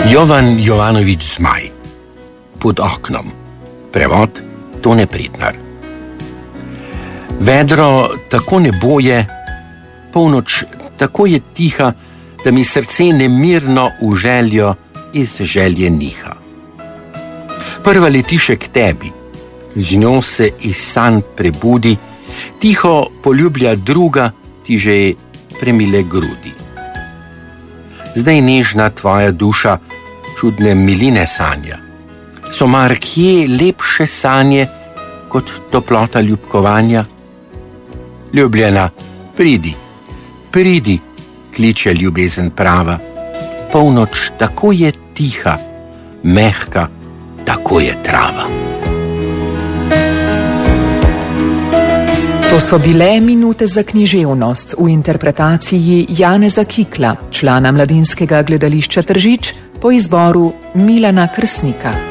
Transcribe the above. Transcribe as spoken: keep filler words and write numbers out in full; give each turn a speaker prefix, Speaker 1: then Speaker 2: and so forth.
Speaker 1: Jovan Jovanović Zmaj. Pod oknom. Prevod Tone Pretnar. Vedro tako nebo je, polnoč tako je tiha, da mi srce nemirno v željo iz želje niha. Prva letiše k tebi, z njo se iz sanj prebudi, tiho poljublja druga, ti že premile grudi. Zdaj nežna tvoja duša čudne miline sanja. So mar kje lepše sanje kot toplota ljubkovanja? Ljubljena, pridi, pridi, kliče ljubezen prava. Polnoč tako je tiha, mehka, tako je trava.
Speaker 2: To so bile minute za književnost v interpretaciji Janeza Kikla, člana Mladinskega gledališča Tržič, po izboru Milana Krsnika.